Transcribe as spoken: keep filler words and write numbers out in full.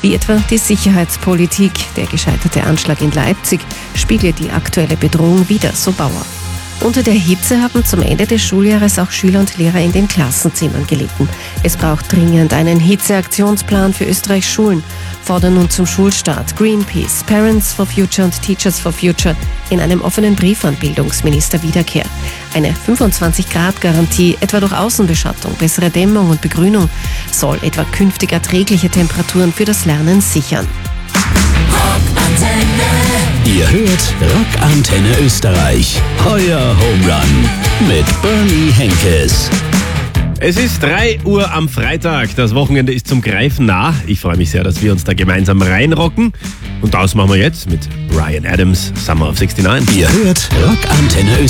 wie etwa die Sicherheitspolitik. Der gescheiterte Anschlag in Leipzig spiegelt die aktuelle Bedrohung wider, so Bauer. Unter der Hitze haben zum Ende des Schuljahres auch Schüler und Lehrer in den Klassenzimmern gelitten. Es braucht dringend einen Hitzeaktionsplan für Österreichs Schulen, fordern nun zum Schulstart Greenpeace, Parents for Future und Teachers for Future in einem offenen Brief an Bildungsminister Wiederkehr. Eine fünfundzwanzig Grad Garantie, etwa durch Außenbeschattung, bessere Dämmung und Begrünung, soll etwa künftig erträgliche Temperaturen für das Lernen sichern. Ihr hört Rockantenne Österreich. Euer Home Run mit Bernie Henkes. Es ist drei Uhr am Freitag. Das Wochenende ist zum Greifen nah. Ich freue mich sehr, dass wir uns da gemeinsam reinrocken. Und das machen wir jetzt mit Bryan Adams, Summer of sixty-nine. Ihr hört Rockantenne Österreich.